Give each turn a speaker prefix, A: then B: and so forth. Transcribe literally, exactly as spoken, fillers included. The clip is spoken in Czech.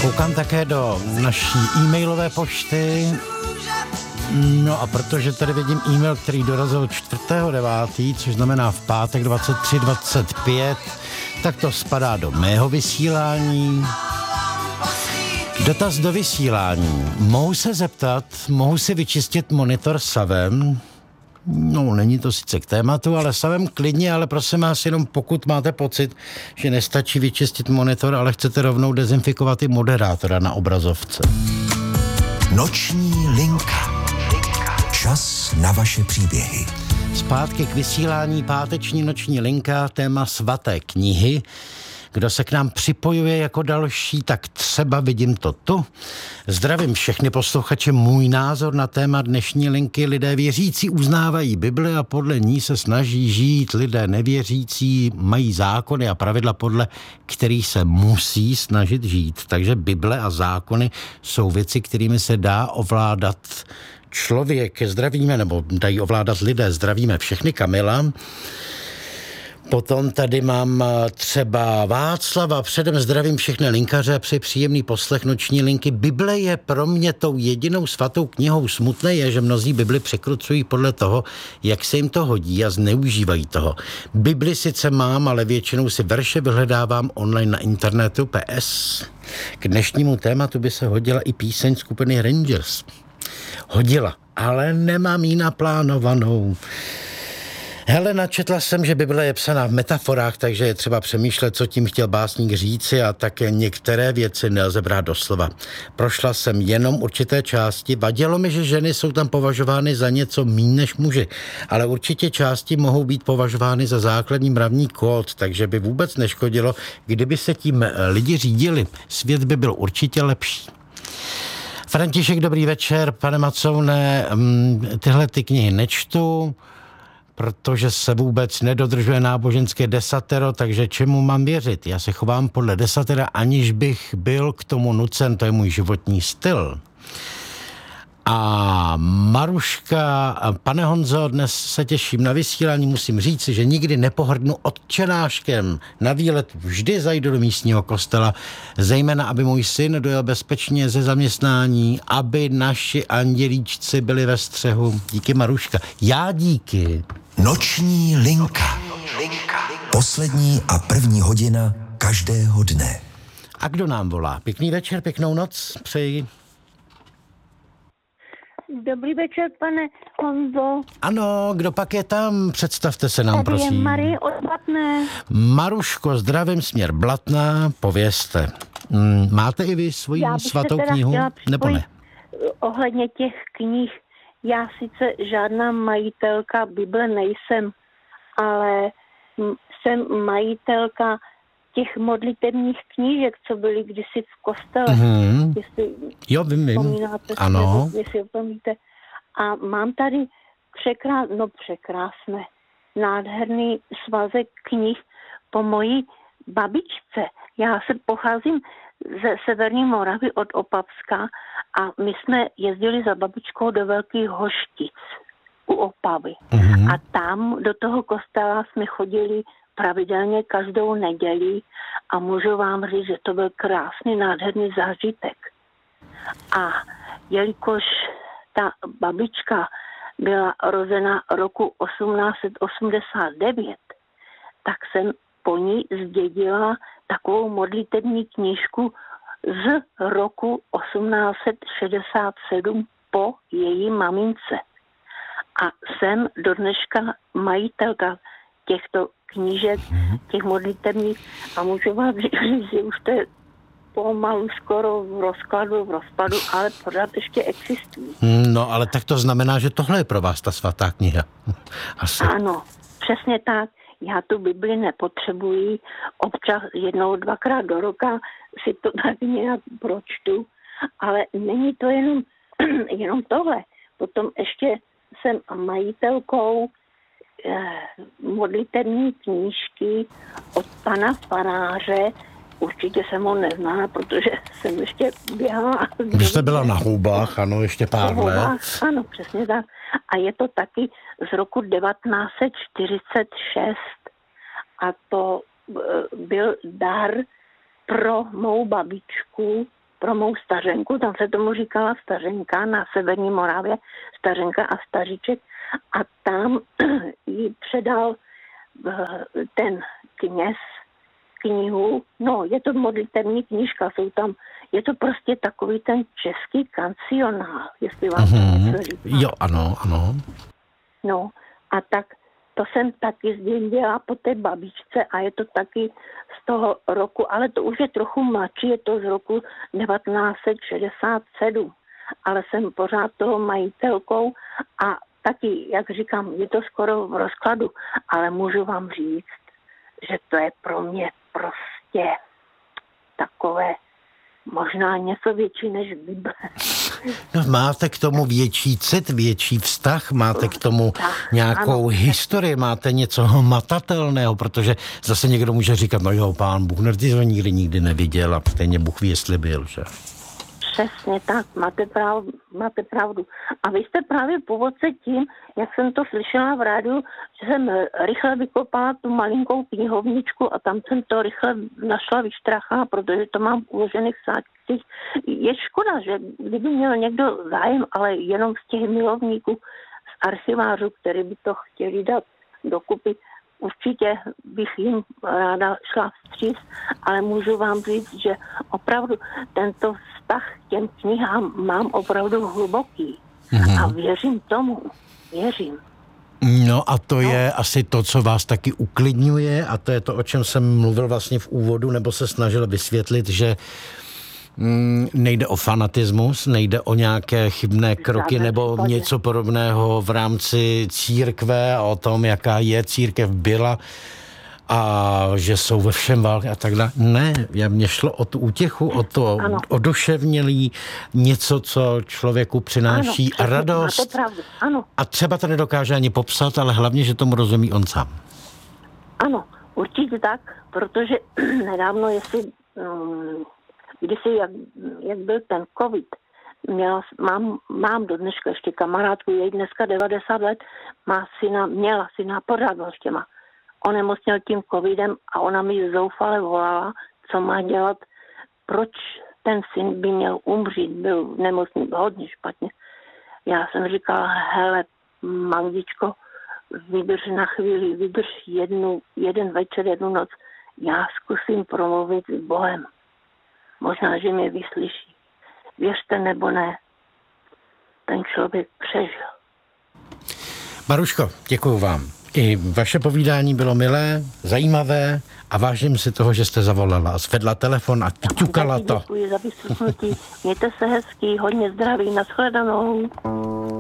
A: Koukám také do naší e-mailové pošty. No a protože tady vidím e-mail, který dorazil čtvrtého devátého což znamená v pátek dvacet tři dvacet pět, tak to spadá do mého vysílání. Dotaz do vysílání. Mohu se zeptat, mohu si vyčistit monitor savem? No, není to sice k tématu, ale savem klidně, ale prosím vás, jenom pokud máte pocit, že nestačí vyčistit monitor, ale chcete rovnou dezinfikovat i moderátora na obrazovce.
B: Noční linka. Čas na vaše příběhy.
A: Zpátky k vysílání páteční noční linka, téma svaté knihy. Kdo se k nám připojuje jako další, tak třeba vidím to tu. Zdravím všechny posluchače. Můj názor na téma dnešní linky: lidé věřící uznávají Bibli a podle ní se snaží žít. Lidé nevěřící mají zákony a pravidla, podle kterých se musí snažit žít. Takže Bible a zákony jsou věci, kterými se dá ovládat člověk. Zdravíme, nebo dají ovládat lidé. Zdravíme všechny. Kamila. Potom tady mám třeba Václava. Předem zdravím všechny linkaře a přeji příjemný poslech noční linky. Bible je pro mě tou jedinou svatou knihou. Smutné je, že mnozí Bibli překrucují podle toho, jak se jim to hodí a zneužívají toho. Bibli sice mám, ale většinou si verše vyhledávám online na internetu. P S. K dnešnímu tématu by se hodila i píseň skupiny Rangers. Hodila, ale nemám ji naplánovanou. Helena, četla jsem, že Bible je psaná v metaforách, takže je třeba přemýšlet, co tím chtěl básník říci, a také některé věci nelze brát doslova. Prošla jsem jenom určité části. Vadilo mi, že ženy jsou tam považovány za něco míň než muži, ale určitě části mohou být považovány za základní mravní kód, takže by vůbec neškodilo, kdyby se tím lidi řídili. Svět by byl určitě lepší. František, dobrý večer. Pane Macoune, tyhle ty knihy nečtu, protože se vůbec nedodržuje náboženské desatero, takže čemu mám věřit? Já se chovám podle desatera, aniž bych byl k tomu nucen, to je můj životní styl. A Maruška, pane Honzo, dnes se těším na vysílání, musím říct, že nikdy nepohrdnu odčenáškem. Na výlet vždy zajdu do místního kostela, zejména aby můj syn dojel bezpečně ze zaměstnání, aby naši andělíčci byli ve střehu. Díky, Maruška. Já díky.
B: Noční linka. Poslední a první hodina každého dne.
A: A kdo nám volá? Pěkný večer, pěknou noc přeji.
C: Dobrý večer, pane Honzo.
A: Ano, kdo pak je tam? Představte se nám,
C: Tady
A: prosím.
C: je Marie od Blatné.
A: Maruško, zdravím, směr Blatná, povězte. Máte i vy svoji svatou knihu, nebo ne?
C: Ohledně těch knih, já sice žádná majitelka Bible nejsem, ale jsem majitelka těch modlitevních knížek, co byly kdysi v kostele.
A: Mm-hmm.
C: Jestli
A: jo, vím, vím. Ano.
C: Si, jestli opomíte. A mám tady překrás, no překrásné, nádherný svazek knih po mojí babičce. Já se pocházím ze Severní Moravy od Opavska a my jsme jezdili za babičkou do Velkých Hoštic u Opavy. Mm-hmm. A tam do toho kostela jsme chodili pravidelně každou neděli a můžu vám říct, že to byl krásný, nádherný zážitek. A jelikož ta babička byla rozena roku osmnáct set osmdesát devět, tak jsem po ní zdědila takovou modlitevní knížku z roku osmnáct set šedesát sedm po její mamince. A jsem do dneška majitelka těchto knížek, těch modlitevních, a můžu vám říct, že už to je pomalu skoro v rozkladu, v rozpadu, ale pořád ještě existují.
A: No, ale tak to znamená, že tohle je pro vás ta svatá kniha. Asi.
C: Ano, přesně tak. Já tu Bibli nepotřebuji. Občas jednou, dvakrát do roka si to tak nějak pročtu, ale není to jenom, jenom tohle. Potom ještě jsem majitelkou modlitevní knížky od pana faráře. Určitě jsem ho neznala, protože jsem ještě běhala.
A: Vy jste byla na Houbách, ano, ještě pár
C: na
A: let.
C: Houbách, ano, přesně tak. A je to taky z roku devatenáct set čtyřicet šest. A to byl dar pro mou babičku pro mou stařenku, tam se tomu říkala stařenka na Severní Moravě, stařenka a staříček, a tam jí předal ten kněz knihu, no je to modlitevní knížka, jsou tam, je to prostě takový ten český kancionál, jestli vám to
A: Mhm.
C: něco říká.
A: Jo, ano, ano.
C: No a tak to jsem taky zdědila po té babičce a je to taky z toho roku, ale to už je trochu mladší, je to z roku devatenáct set šedesát sedm, ale jsem pořád toho majitelkou a taky, jak říkám, je to skoro v rozkladu, ale můžu vám říct, že to je pro mě prostě takové možná něco větší než Bible.
A: No, máte k tomu větší cit, větší vztah, máte k tomu
C: Tak,
A: nějakou
C: ano.
A: historii, máte něco hmatatelného, protože zase někdo může říkat, no jo, pán Bůh, no ty to nikdy nikdy neviděl a stejně Bůh ví, jestli byl, že?
C: Přesně tak, máte pravdu, máte pravdu. A vy jste právě původce tím, jak jsem to slyšela v rádiu, že jsem rychle vykopala tu malinkou knihovničku a tam jsem to rychle našla vyštrachá, protože to mám uložených v sáčcích. Je škoda, že kdyby měl někdo zájem, ale jenom z těch milovníků, z archivářů, který by to chtěli dát dokupy, určitě bych jim ráda šla vstříc, ale můžu vám říct, že opravdu tento vztah k těm knihám mám opravdu hluboký. Mm-hmm. A věřím tomu, věřím.
A: No a to je no. asi to, co vás taky uklidňuje a to je to, o čem jsem mluvil vlastně v úvodu, nebo se snažil vysvětlit, že mm, nejde o fanatismus, nejde o nějaké chybné kroky nebo něco podobného v rámci církve a o tom, jaká je církev byla a že jsou ve všem války a tak dále. Ne, mně šlo o tu útěchu, o to
C: ano.
A: oduševnělý, něco, co člověku přináší
C: ano,
A: radost.
C: Máte pravdu, ano.
A: A třeba to nedokáže ani popsat, ale hlavně, že tomu rozumí on sám.
C: Ano, určitě tak, protože nedávno, jestli, um, kdysi, jak, jak byl ten covid, měla, mám, mám do dneška ještě kamarádku, jej dneska devadesát let, má syna, měla syna, pořád ještě má. Onemocněl tím covidem a ona mi zoufale volala, co má dělat, proč ten syn by měl umřít, byl nemocný hodně špatně. Já jsem říkala, hele, Magdičko, vydrž na chvíli, vydrž jednu, jeden večer, jednu noc, já zkusím promluvit s Bohem. Možná, že mě vyslyší. Věřte nebo ne, ten člověk přežil.
A: Maruško, děkuju vám. I vaše povídání bylo milé, zajímavé a vážím si toho, že jste zavolala a zvedla telefon a ťukala to.
C: Děkuji za vyslechnutí. Mějte se hezký, hodně zdraví, nashledanou.